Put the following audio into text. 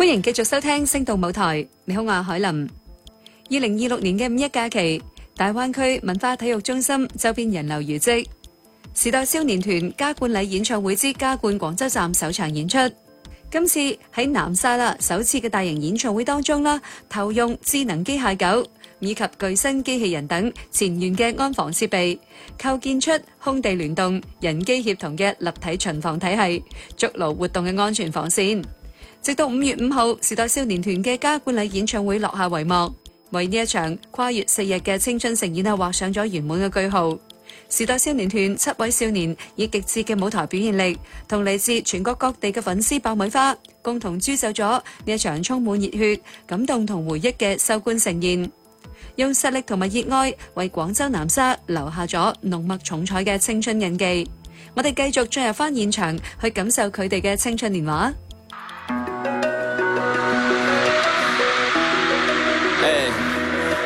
歡迎繼續收聽星島舞台。你好，我係海琳。2026年嘅五一假期，大灣區文化體育中心周邊人流如織。時代少年團加冠禮演唱會之加冠廣州站首場演出。今次喺南沙啦，首次嘅大型演唱會當中啦，投用智能機械狗以及巨身機器人等前沿嘅安防設備，構建出空地聯動、人機協同嘅立體巡防體系，築牢活動嘅安全防線。直到5月5號，時代少年團嘅加冠禮演唱會落下帷幕，為呢一場跨越4日嘅青春盛宴畫上咗圓滿嘅句號。時代少年團7位少年以極致嘅舞台表現力，同嚟自全國各地嘅粉絲爆米花，共同鑄就咗呢一場充滿熱血、感動同回憶嘅收官盛宴，用實力同埋熱愛為廣州南沙留下咗濃墨重彩嘅青春印記。我哋繼續進入返現場，去感受佢哋嘅青春年華。